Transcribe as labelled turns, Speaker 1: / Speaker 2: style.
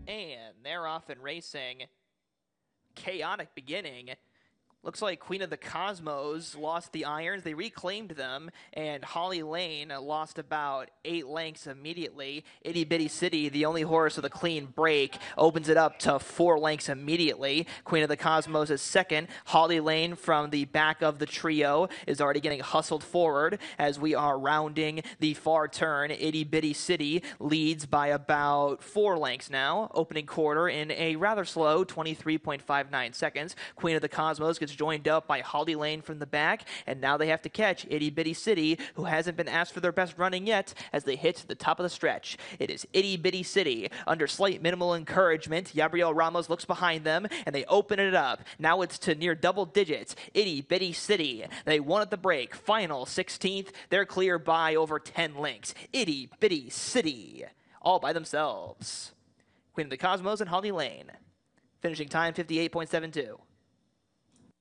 Speaker 1: And they're off and racing. Chaotic beginning. Looks like Queen of the Cosmos lost the irons. They reclaimed them, and Holly Lane lost about 8 lengths immediately. Itty Bitty City, the only horse with a clean break, opens it up to 4 lengths immediately. Queen of the Cosmos is second. Holly Lane from the back of the trio is already getting hustled forward as we are rounding the far turn. Itty Bitty City leads by about 4 lengths now. Opening quarter in a rather slow 23.59 seconds. Queen of the Cosmos gets joined up by Holly Lane from the back, and now they have to catch Itty Bitty City, who hasn't been asked for their best running yet, as they hit the top of the stretch. It is Itty Bitty City under slight minimal encouragement. Gabriel Ramos looks behind them, and they open it up. Now it's to near double digits. Itty Bitty City, they won at the break. Final 16th, they're clear by over 10 lengths. Itty Bitty City, all by themselves. Queen of the Cosmos and Holly Lane. Finishing time 58.72.